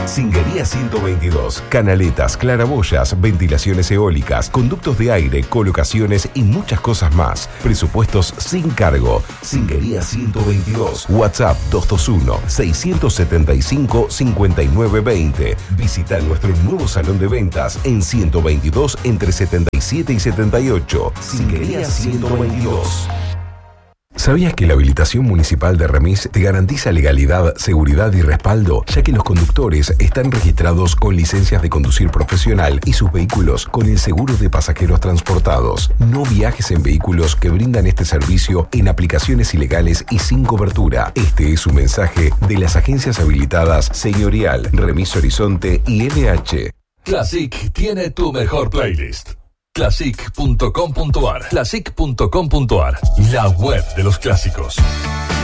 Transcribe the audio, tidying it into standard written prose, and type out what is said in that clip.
Singuería 122. Canaletas, claraboyas, ventilaciones eólicas, conductos de aire, colocaciones y muchas cosas más. Presupuestos sin cargo. Singuería 122. WhatsApp 221-675-5920. Visita nuestro nuevo salón de ventas en 122 entre 77 y 78. Singuería 122. ¿Sabías que la habilitación municipal de Remis te garantiza legalidad, seguridad y respaldo, ya que los conductores están registrados con licencias de conducir profesional y sus vehículos con el seguro de pasajeros transportados? No viajes en vehículos que brindan este servicio en aplicaciones ilegales y sin cobertura. Este es un mensaje de las agencias habilitadas Señorial, Remis Horizonte y LH. Classic tiene tu mejor playlist. Classic.com.ar. Classic.com.ar. La web de los clásicos.